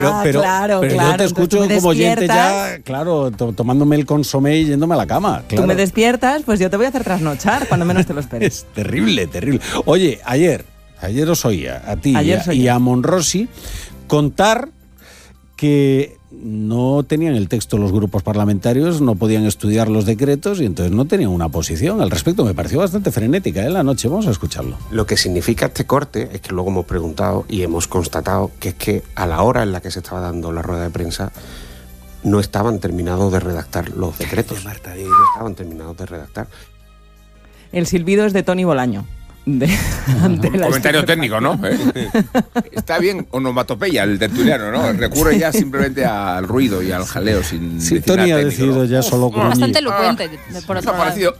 Pero yo te escucho como oyente ya, claro, tomándome el consomé y yéndome a la cama. Claro. Tú me despiertas, pues yo te voy a hacer trasnochar cuando menos te lo esperes. Es terrible. Oye, ayer os oía a ti y a Monrosi contar que no tenían el texto los grupos parlamentarios, no podían estudiar los decretos y entonces no tenían una posición al respecto. Me pareció bastante frenética la noche. Vamos a escucharlo. Lo que significa este corte es que luego hemos preguntado y hemos constatado que es que a la hora en la que se estaba dando la rueda de prensa no estaban terminados de redactar los decretos. No estaban terminados de redactar. El silbido es de Toni Bolaño. Un comentario técnico, ¿no? Está bien onomatopeya el tertuliano, ¿no? Recurre ya simplemente al ruido y al jaleo sin sí, Toni ha decidido, ¿no? Ya solo con bastante elocuente, por otro lado. Parecido.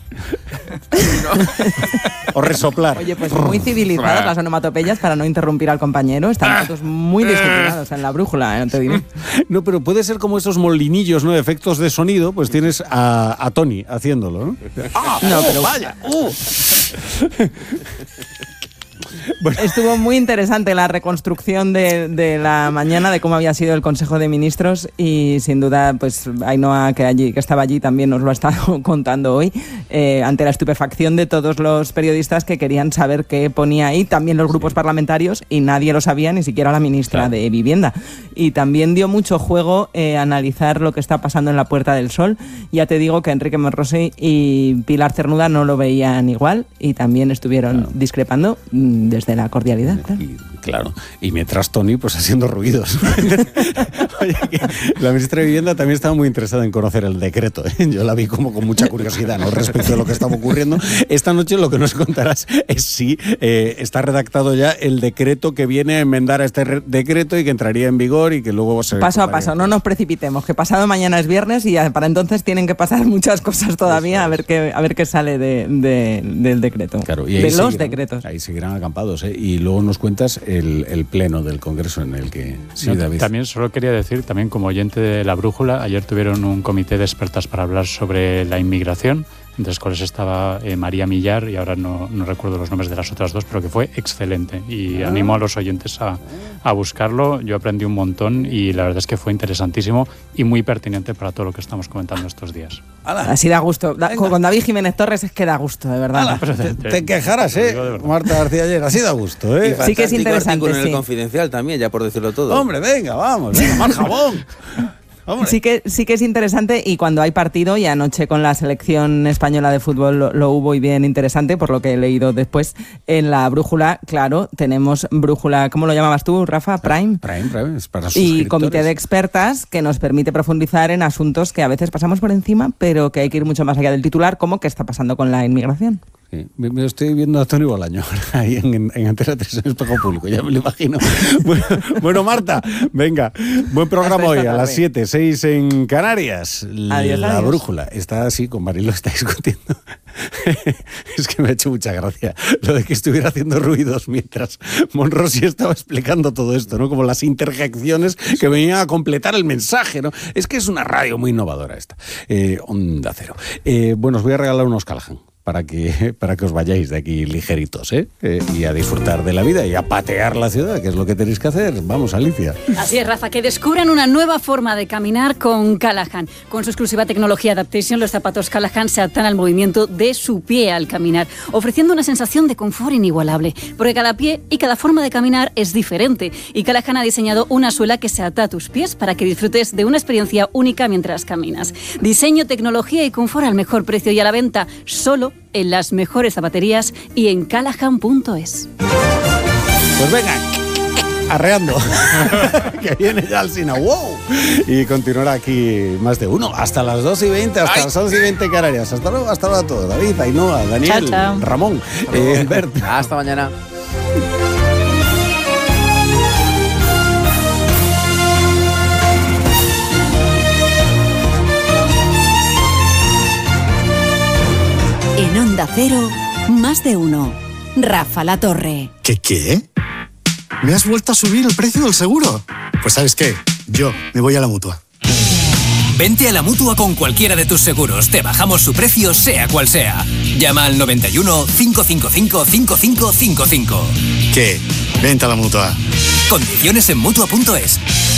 O resoplar. Oye, pues muy civilizadas las onomatopeyas para no interrumpir al compañero. Están todos muy disciplinados en la brújula, te diré. No, pero puede ser como esos molinillos, ¿no? Efectos de sonido, pues tienes a Toni haciéndolo, ¿no? No, pero vaya. Bueno. Estuvo muy interesante la reconstrucción de la mañana de cómo había sido el Consejo de Ministros y sin duda pues Ainhoa que estaba allí también nos lo ha estado contando hoy ante la estupefacción de todos los periodistas que querían saber qué ponía ahí, también los grupos parlamentarios y nadie lo sabía, ni siquiera la ministra de Vivienda. Y también dio mucho juego analizar lo que está pasando en la Puerta del Sol. Ya te digo que Enrique Monrosi y Pilar Cernuda no lo veían igual y también estuvieron discrepando desde la cordialidad. Claro. Y mientras Toni, pues haciendo ruidos. Oye, la ministra de Vivienda también estaba muy interesada en conocer el decreto. Yo la vi como con mucha curiosidad, ¿no? Respecto de lo que estaba ocurriendo. Esta noche lo que nos contarás es si está redactado ya el decreto que viene a enmendar a este decreto y que entraría en vigor y que luego se... Paso a paso, no nos precipitemos, que pasado mañana es viernes y para entonces tienen que pasar muchas cosas todavía a ver qué sale del decreto. Claro, y de los decretos. Ahí seguirán acampados, ¿eh? Y luego nos cuentas el pleno del Congreso en el que... Sí, David. También solo quería decir, también como oyente de La Brújula, ayer tuvieron un comité de expertas para hablar sobre la inmigración, entre los cuales estaba María Millar y ahora no recuerdo los nombres de las otras dos, pero que fue excelente y animo a los oyentes a buscarlo. Yo aprendí un montón y la verdad es que fue interesantísimo y muy pertinente para todo lo que estamos comentando estos días. Así da gusto. Con David Jiménez Torres es que da gusto, de verdad. Te quejarás, Marta García ayer. Así da gusto, ¿eh? Sí que es interesante. Con el Confidencial también, ya por decirlo todo. Hombre, venga, vamos, más jabón. Sí que es interesante y cuando hay partido, y anoche con la selección española de fútbol lo hubo y bien interesante, por lo que he leído después, en la brújula, claro, tenemos brújula, ¿cómo lo llamabas tú, Rafa? Prime. Prime, es para y comité de expertas que nos permite profundizar en asuntos que a veces pasamos por encima, pero que hay que ir mucho más allá del titular, como qué está pasando con la inmigración. Sí, me estoy viendo a Toni Bolaño ahí en Antena 3 en Espejo Público, ya me lo imagino. Bueno, Marta, venga, buen programa hoy a las 7, 6 en Canarias. Adiós. La brújula está así, con Marilo está discutiendo. Es que me ha hecho mucha gracia lo de que estuviera haciendo ruidos mientras Monrosi estaba explicando todo esto, ¿no? Como las interjecciones que venían a completar el mensaje, ¿no? Es que es una radio muy innovadora esta. Onda Cero. Bueno, os voy a regalar unos Callahan para que os vayáis de aquí ligeritos, y a disfrutar de la vida y a patear la ciudad, que es lo que tenéis que hacer. Vamos, Alicia. Así es, Rafa, que descubran una nueva forma de caminar con Callahan. Con su exclusiva tecnología Adaptation, los zapatos Callahan se adaptan al movimiento de su pie al caminar, ofreciendo una sensación de confort inigualable, porque cada pie y cada forma de caminar es diferente, y Callahan ha diseñado una suela que se adapta a tus pies para que disfrutes de una experiencia única mientras caminas. Diseño, tecnología y confort al mejor precio y a la venta solo en las mejores zapaterías y en callahan.es. Pues venga, arreando, que viene ya Alsina, wow, y continuará aquí más de uno, hasta las 2:20, hasta las 11:20 Canarias. Hasta luego, hasta ahora todo. David, Ainhoa, Daniel, chao. Ramón, Bert. Hasta mañana. En Onda Cero, más de uno. Rafa La Torre. ¿Qué? ¿Me has vuelto a subir el precio del seguro? Pues ¿sabes qué? Yo me voy a la Mutua. Vente a la Mutua con cualquiera de tus seguros. Te bajamos su precio, sea cual sea. Llama al 91 555 5555. ¿Qué? Vente a la Mutua. Condiciones en Mutua.es.